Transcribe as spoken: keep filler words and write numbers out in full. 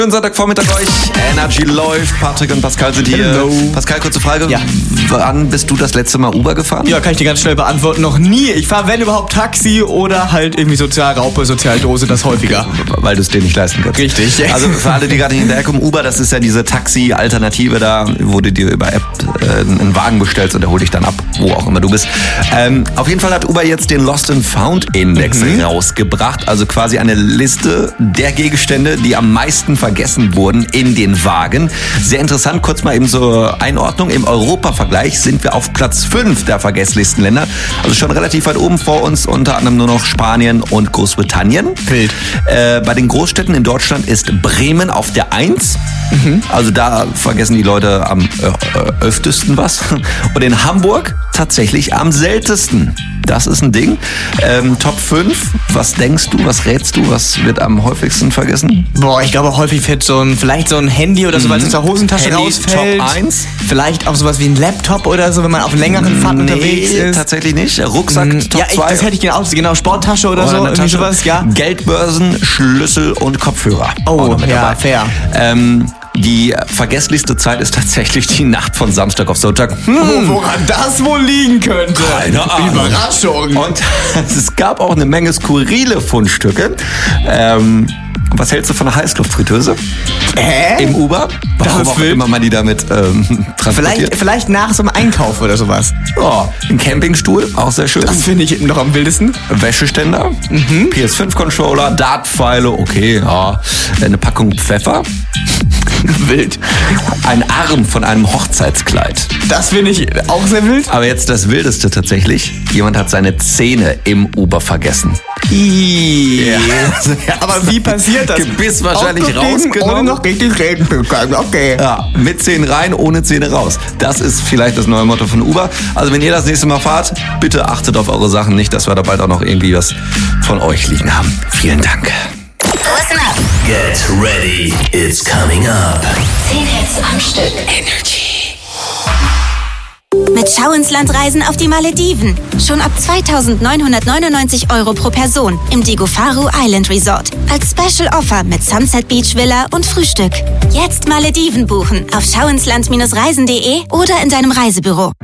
Schönen Sonntagvormittag euch. Energy läuft. Patrick und Pascal sind hier. Hello. Pascal, kurze Frage. Ja. Wann bist du das letzte Mal Uber gefahren? Ja, kann ich dir ganz schnell beantworten. Noch nie. Ich fahre, wenn überhaupt, Taxi oder halt irgendwie Sozialraupe, Sozialdose, das häufiger. Weil du es dir nicht leisten kannst. Richtig. Also für alle, die gerade nicht hinterherkommen, Uber, das ist ja diese Taxi-Alternative da, wo du dir über App äh, einen Wagen bestellst und der holt dich dann ab, wo auch immer du bist. Ähm, auf jeden Fall hat Uber jetzt den Lost and Found Index mhm. rausgebracht. Also quasi eine Liste der Gegenstände, die am meisten vergessen wurden in den Wagen. Sehr interessant, kurz mal eben zur Einordnung. Im Europa-Vergleich sind wir auf Platz fünf der Vergesslistenländer. Also schon relativ weit oben, vor uns unter anderem nur noch Spanien und Großbritannien. Wild. Äh, bei den Großstädten in Deutschland ist Bremen auf der eins. Mhm. Also da vergessen die Leute am äh, öftesten was. Und in Hamburg tatsächlich am seltensten. Das ist ein Ding. Ähm, Top fünf, was denkst du, was rätst du, was wird am häufigsten vergessen? Boah, ich glaube häufig fällt so ein, vielleicht so ein Handy oder so, weil es aus der Hosentasche Handy, rausfällt. Top eins. Vielleicht auch sowas wie ein Laptop oder so, wenn man auf längeren Fahrten nee, unterwegs ist. Tatsächlich nicht. Rucksack, Mhm. Top ja, ich, zwei. das hätte ich genau, genau, Sporttasche oder, oder so, irgendwie Tasche. sowas, ja. Geldbörsen, Schlüssel und Kopfhörer. Oh, ja, fair. Ähm, Die Vergessliste Zeit ist tatsächlich die Nacht von Samstag auf Sonntag. Hm. Oh, woran das wohl liegen könnte? Keine Ahnung. Überraschung. Und es gab auch eine Menge skurrile Fundstücke. Ähm, was hältst du von einer Heißluftfritteuse? Hä? Im Uber? Warum auch immer man die damit ähm, transportiert. Vielleicht, vielleicht nach so einem Einkauf oder sowas. Oh, ein Campingstuhl, auch sehr schön. Das finde ich noch am wildesten. Wäscheständer, mhm. P S fünf Controller, Dartpfeile, okay, ja. Eine Packung Pfeffer. Wild. Ein Arm von einem Hochzeitskleid. Das finde ich auch sehr wild. Aber jetzt das Wildeste tatsächlich. Jemand hat seine Zähne im Uber vergessen. Ja. Aber wie passiert das? Gebiss wahrscheinlich rausgenommen. Ohne noch richtig reden zu können. Okay. Ja, mit Zähnen rein, ohne Zähne raus. Das ist vielleicht das neue Motto von Uber. Also wenn ihr das nächste Mal fahrt, bitte achtet auf eure Sachen nicht, dass wir da bald auch noch irgendwie was von euch liegen haben. Vielen Dank. Listen up. Get ready, it's coming up. Zehn Hits am Stück. Energy. Mit Schau ins Land reisen auf die Malediven. Schon ab zweitausendneunhundertneunundneunzig Euro pro Person im Digofaru Island Resort. Als Special Offer mit Sunset Beach Villa und Frühstück. Jetzt Malediven buchen auf schauinsland Bindestrich reisen Punkt de oder in deinem Reisebüro.